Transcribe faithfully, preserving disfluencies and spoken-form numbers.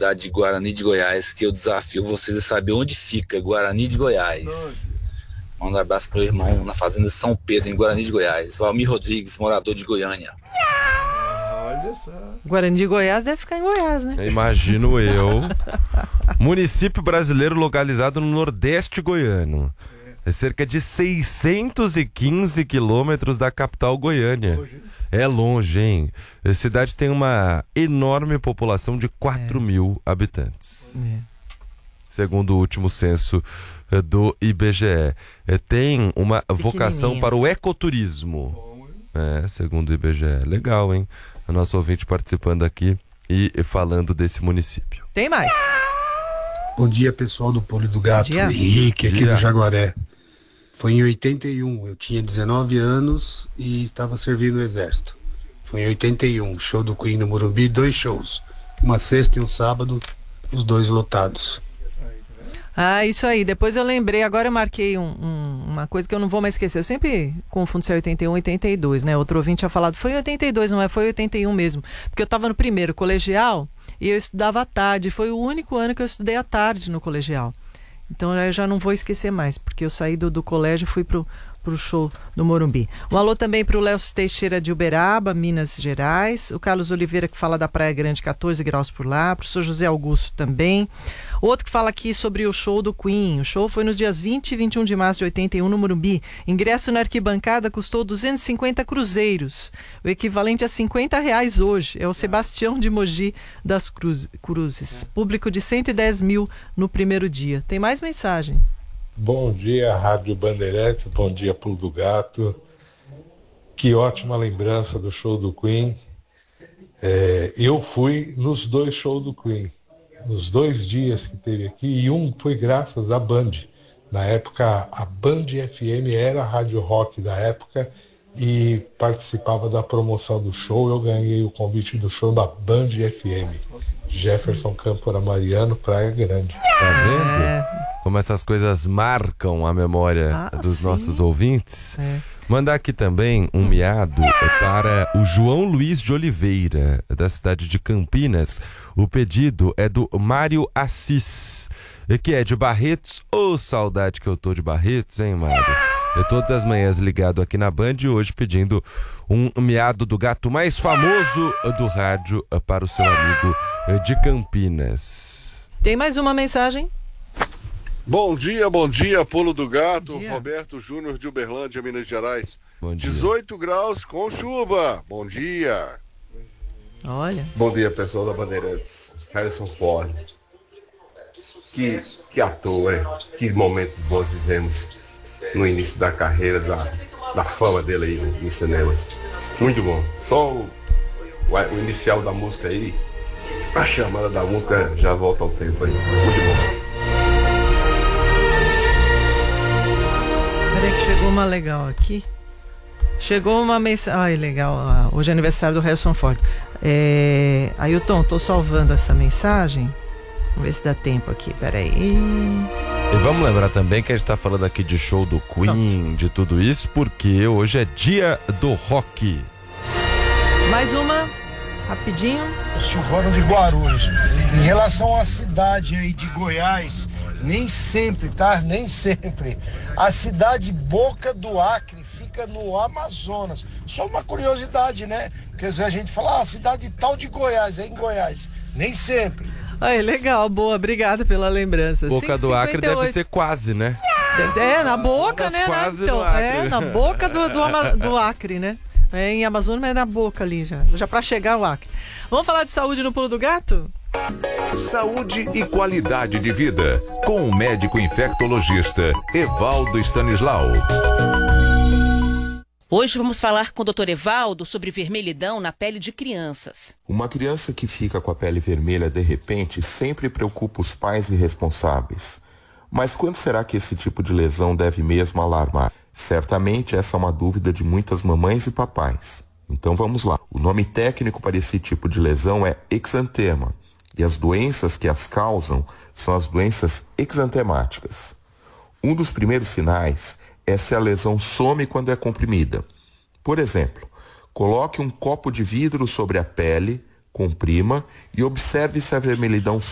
cidade de Guarani de Goiás, que eu desafio vocês a saber onde fica Guarani de Goiás. Manda um abraço pro meu irmão na fazenda São Pedro, em Guarani de Goiás. Valmir Rodrigues, morador de Goiânia. Olha só. Guarani de Goiás deve ficar em Goiás, né? Imagino eu. Município brasileiro localizado no Nordeste goiano. É cerca de seiscentos e quinze quilômetros da capital Goiânia. É longe, hein? A cidade tem uma enorme população de quatro mil habitantes. É. Segundo o último censo do I B G E. É, tem uma vocação para o ecoturismo. É, segundo o I B G E. Legal, hein? O nosso ouvinte participando aqui e falando desse município. Tem mais. Bom dia, pessoal do Pulo do Gato. Henrique, aqui do Jaguaré. Foi em oitenta e um, eu tinha dezenove anos e estava servindo no exército. Foi em oitenta e um, show do Queen no Morumbi, dois shows. Uma sexta e um sábado, os dois lotados. Ah, isso aí. Depois eu lembrei, agora eu marquei um, um, uma coisa que eu não vou mais esquecer. Eu sempre confundo se é oitenta e um ou oitenta e dois, né? Outro ouvinte tinha falado, foi oitenta e dois, não é? Foi oitenta e um mesmo. Porque eu estava no primeiro colegial e eu estudava à tarde. Foi o único ano que eu estudei à tarde no colegial. Então eu já não vou esquecer mais, porque eu saí do, do colégio e fui pro, pro show do Morumbi. Um alô também pro Léo Teixeira de Uberaba, Minas Gerais. O Carlos Oliveira, que fala da Praia Grande, catorze graus por lá. Pro senhor José Augusto também. Outro que fala aqui sobre o show do Queen. O show foi nos dias vinte e vinte e um de março de oitenta e um no Morumbi. Ingresso na arquibancada custou duzentos e cinquenta cruzeiros, o equivalente a cinquenta reais hoje. É o Sebastião de Mogi das Cruz, Cruzes. Público de cento e dez mil no primeiro dia. Tem mais mensagem. Bom dia, Rádio Bandeirantes. Bom dia, Pulo do Gato. Que ótima lembrança do show do Queen. É, eu fui nos dois shows do Queen. Nos dois dias que teve aqui, e um foi graças à Band. Na época, a Band F M era a rádio rock da época e participava da promoção do show. Eu ganhei o convite do show da Band F M. Jefferson Câmpora Mariano, Praia Grande. Tá vendo? Como essas coisas marcam a memória ah, dos sim. nossos ouvintes. É. Mandar aqui também um miado para o João Luiz de Oliveira, da cidade de Campinas. O pedido é do Mário Assis, que é de Barretos. Ô, oh, saudade que eu tô de Barretos, hein, Mário? Eu todas as manhãs ligado aqui na Band e hoje pedindo um miado do gato mais famoso do rádio para o seu amigo de Campinas. Tem mais uma mensagem? Bom dia, bom dia, Pulo do Gato, Roberto Júnior de Uberlândia, Minas Gerais. Bom dia. dezoito graus com chuva. Bom dia. Olha. Bom dia, pessoal da Bandeirantes. Harrison Ford. Que, que ator, hein? Que momentos bons vivemos no início da carreira, da, da fama dele aí nos cinemas. Muito bom. Só o, o, o inicial da música aí, a chamada da música já volta ao tempo aí. Muito bom. Peraí que chegou uma legal aqui. Chegou uma mensagem. Ai, legal. Ah, hoje é aniversário do Harrison Ford. É... Ailton, tô salvando essa mensagem. Vamos ver se dá tempo aqui. Peraí. E vamos lembrar também que a gente tá falando aqui de show do Queen, Não. de tudo isso, porque hoje é dia do rock. Mais uma, rapidinho. Silvano de Guarulhos. Em relação à cidade aí de Goiás, nem sempre, tá? Nem sempre. A cidade Boca do Acre fica no Amazonas. Só uma curiosidade, né? Porque às vezes a gente fala, ah, a cidade tal de Goiás, é em Goiás. Nem sempre. Ai, legal, boa, obrigada pela lembrança. Boca do Acre deve ser quase, né? Deve ser, é, na boca, né? Quase então, no Acre. É, na boca do, do, Ama, do Acre, né? É, em Amazonas, mas é na boca ali já. Já pra chegar o Acre. Vamos falar de saúde no Pulo do Gato? Saúde e qualidade de vida, com o médico infectologista Evaldo Stanislau. Hoje vamos falar com o doutor Evaldo sobre vermelhidão na pele de crianças. Uma criança que fica com a pele vermelha de repente sempre preocupa os pais e responsáveis. Mas quando será que esse tipo de lesão deve mesmo alarmar? Certamente essa é uma dúvida de muitas mamães e papais. Então vamos lá. O nome técnico para esse tipo de lesão é exantema. E as doenças que as causam são as doenças exantemáticas. Um dos primeiros sinais é se a lesão some quando é comprimida. Por exemplo, coloque um copo de vidro sobre a pele, comprima e observe se a vermelhidão